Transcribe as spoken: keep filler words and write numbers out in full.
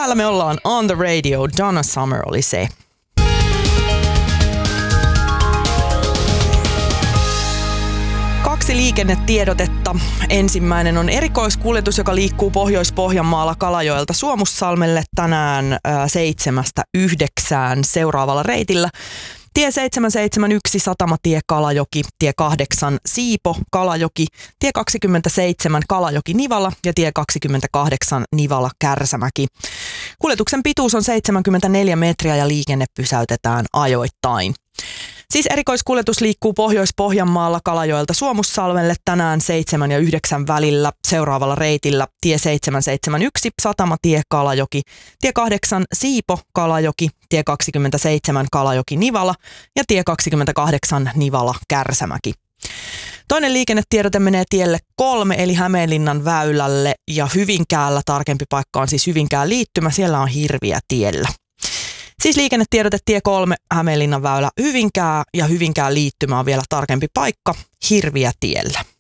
täällä me ollaan on the radio. Donna Summer oli se. Kaksi liikennetiedotetta. Ensimmäinen on erikoiskuljetus, joka liikkuu Pohjois-Pohjanmaalla Kalajoelta Suomussalmelle tänään seitsemästä yhdeksään seuraavalla reitillä. Tie seitsemänsataaseitsemänkymmentäyksi Satamatie Kalajoki, tie kahdeksan Siipo Kalajoki, tie kaksikymmentäseitsemän Kalajoki Nivala ja tie kaksikymmentäkahdeksan Nivala Kärsämäki. Kuljetuksen pituus on seitsemänkymmentäneljä metriä ja liikenne pysäytetään ajoittain. Siis erikoiskuljetus liikkuu Pohjois-Pohjanmaalla Kalajoelta Suomussalmelle tänään seitsemän ja yhdeksän välillä seuraavalla reitillä tie seitsemänsataaseitsemänkymmentäyksi Satamatie Kalajoki, tie kahdeksan Siipo Kalajoki, tie kaksikymmentäseitsemän Kalajoki Nivala ja tie kaksikymmentäkahdeksan Nivala Kärsämäki. Toinen liikennetiedote menee tielle kolme eli Hämeenlinnan väylälle ja Hyvinkäällä tarkempi paikka on siis Hyvinkään liittymä, siellä on hirviä tiellä. Siis liikennetiedote tie kolme, Hämeenlinnan väylä Hyvinkää ja Hyvinkään liittymä on vielä tarkempi paikka, hirviä tiellä.